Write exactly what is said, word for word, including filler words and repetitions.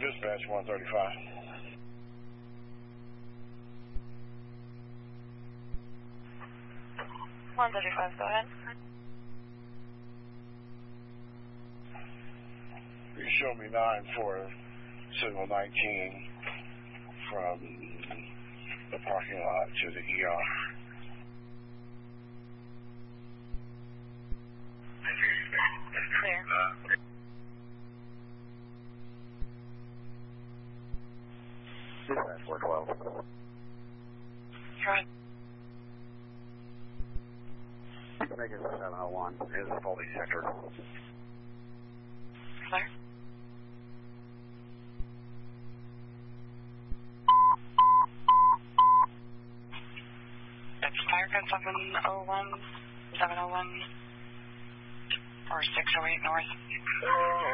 Dispatch one thirty-five. one thirty-five, go ahead. You show me nine for signal nineteen from the parking lot to the E R. Clear. Dispatch four twelve. Right. Make it seven oh one. Is a faulty sector. Clear. That's fire code seven oh one, seven oh one, or six oh eight north.